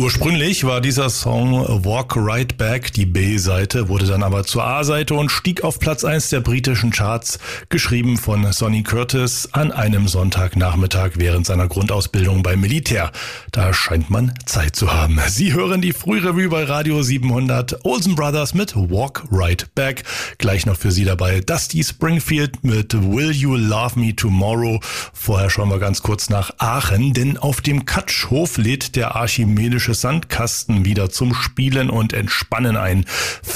Ursprünglich war dieser Song Walk Right Back die B-Seite, wurde dann aber zur A-Seite und stieg auf Platz 1 der britischen Charts, geschrieben von Sonny Curtis an einem Sonntagnachmittag während seiner Grundausbildung beim Militär. Da scheint man Zeit zu haben. Sie hören die Frührevue bei Radio 700, Olsen Brothers mit Walk Right Back. Gleich noch für Sie dabei Dusty Springfield mit Will You Love Me Tomorrow. Vorher schauen wir ganz kurz nach Aachen, denn auf dem Katschhof lädt der archimedische Sandkasten wieder zum Spielen und Entspannen ein.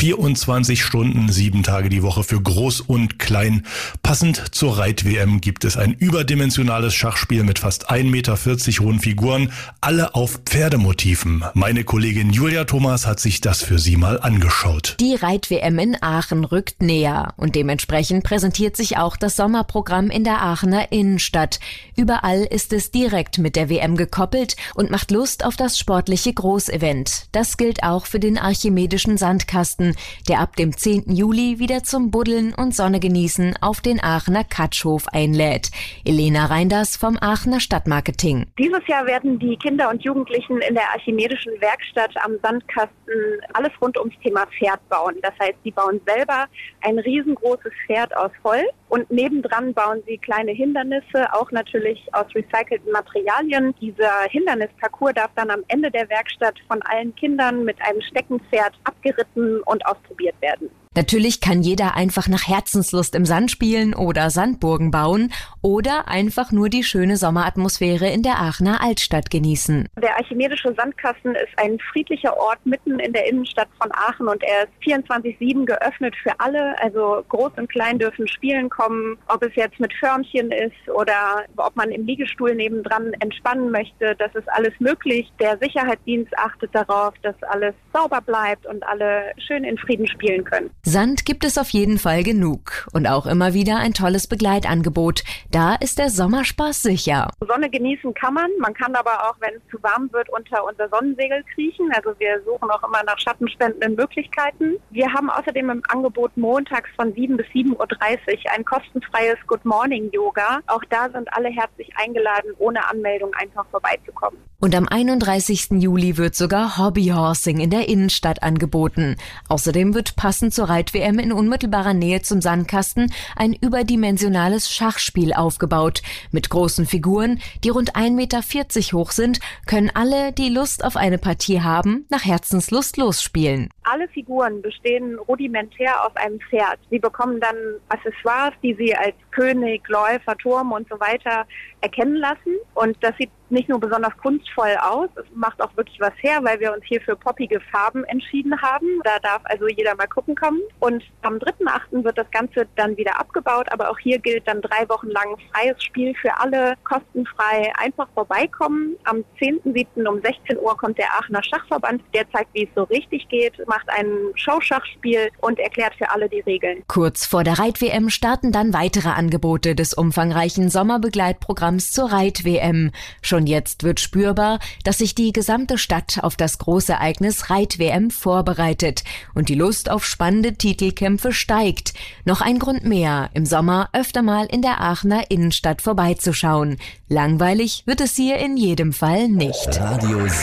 24 Stunden, 7 Tage die Woche für Groß und Klein. Passend zur Reit-WM gibt es ein überdimensionales Schachspiel mit fast 1,40 Meter hohen Figuren, alle auf Pferdemotiven. Meine Kollegin Julia Thomas hat sich das für Sie mal angeschaut. Die Reit-WM in Aachen rückt näher und dementsprechend präsentiert sich auch das Sommerprogramm in der Aachener Innenstadt. Überall ist es direkt mit der WM gekoppelt und macht Lust auf das sportliche Großevent. Das gilt auch für den archimedischen Sandkasten, der ab dem 10. Juli wieder zum Buddeln und Sonne genießen auf den Aachener Katschhof einlädt. Elena Reinders vom Aachener Stadtmarketing. Dieses Jahr werden die Kinder und Jugendlichen in der archimedischen Werkstatt am Sandkasten alles rund ums Thema Pferd bauen. Das heißt, sie bauen selber ein riesengroßes Pferd aus Holz und nebendran bauen sie kleine Hindernisse, auch natürlich aus recycelten Materialien. Dieser Hindernisparcours darf dann am Ende der Werkstatt von allen Kindern mit einem Steckenpferd abgeritten und ausprobiert werden. Natürlich kann jeder einfach nach Herzenslust im Sand spielen oder Sandburgen bauen oder einfach nur die schöne Sommeratmosphäre in der Aachener Altstadt genießen. Der archimedische Sandkasten ist ein friedlicher Ort mitten in der Innenstadt von Aachen und er ist 24/7 geöffnet für alle. Also Groß und Klein dürfen spielen kommen, ob es jetzt mit Förmchen ist oder ob man im Liegestuhl nebendran entspannen möchte. Das ist alles möglich. Der Sicherheitsdienst achtet darauf, dass alles sauber bleibt und alle schön in Frieden spielen können. Sand gibt es auf jeden Fall genug und auch immer wieder ein tolles Begleitangebot. Da ist der Sommerspaß sicher. Sonne genießen kann man. Man kann aber auch, wenn es zu warm wird, unter unser Sonnensegel kriechen. Also wir suchen auch immer nach schattenspendenden Möglichkeiten. Wir haben außerdem im Angebot montags von 7 bis 7:30 Uhr ein kostenfreies Good Morning Yoga. Auch da sind alle herzlich eingeladen, ohne Anmeldung einfach vorbeizukommen. Und am 31. Juli wird sogar Hobbyhorsing in der Innenstadt angeboten. Außerdem wird passend zur Reit-WM in unmittelbarer Nähe zum Sandkasten ein überdimensionales Schachspiel aufgebaut. Mit großen Figuren, die rund 1,40 Meter hoch sind, können alle, die Lust auf eine Partie haben, nach Herzenslust losspielen. Alle Figuren bestehen rudimentär aus einem Pferd. Sie bekommen dann Accessoires, die sie als König, Läufer, Turm und so weiter erkennen lassen. Und das sieht nicht nur besonders kunstvoll aus, es macht auch wirklich was her, weil wir uns hier für poppige Farben entschieden haben. Da darf also jeder mal gucken kommen. Und am 3.8. wird das Ganze dann wieder abgebaut, aber auch hier gilt dann 3 Wochen lang freies Spiel für alle, kostenfrei. Einfach vorbeikommen. Am 10.7. um 16 Uhr kommt der Aachener Schachverband, der zeigt, wie es so richtig geht, macht ein Showschachspiel und erklärt für alle die Regeln. Kurz vor der Reit-WM starten dann weitere Angebote des umfangreichen Sommerbegleitprogramms zur Reit-WM. Schon jetzt wird spürbar, dass sich die gesamte Stadt auf das Großereignis Reit-WM vorbereitet und die Lust auf spannende Titelkämpfe steigt. Noch ein Grund mehr, im Sommer öfter mal in der Aachener Innenstadt vorbeizuschauen. Langweilig wird es hier in jedem Fall nicht.